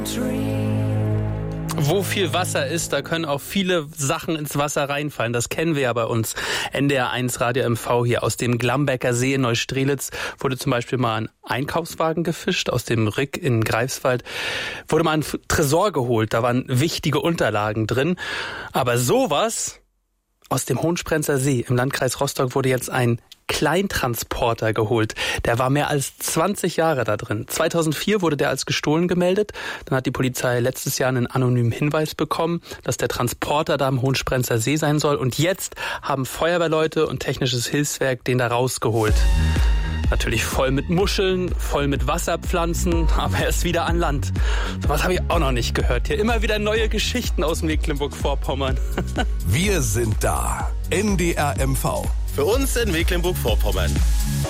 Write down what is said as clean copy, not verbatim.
Wo viel Wasser ist, da können auch viele Sachen ins Wasser reinfallen. Das kennen wir ja bei uns. NDR1 Radio MV hier aus dem Glambecker See in Neustrelitz wurde zum Beispiel mal ein Einkaufswagen gefischt. Aus dem Rick in Greifswald wurde mal ein Tresor geholt. Da waren wichtige Unterlagen drin. Aber sowas aus dem Hohensprenzer See im Landkreis Rostock wurde jetzt ein Kleintransporter geholt. Der war mehr als 20 Jahre da drin. 2004 wurde der als gestohlen gemeldet. Dann hat die Polizei letztes Jahr einen anonymen Hinweis bekommen, dass der Transporter da im Hohensprenzer See sein soll. Und jetzt haben Feuerwehrleute und technisches Hilfswerk den da rausgeholt. Natürlich voll mit Muscheln, voll mit Wasserpflanzen, aber er ist wieder an Land. So was habe ich auch noch nicht gehört. Hier immer wieder neue Geschichten aus Mecklenburg-Vorpommern. Wir sind da. NDR MV. Für uns in Mecklenburg-Vorpommern.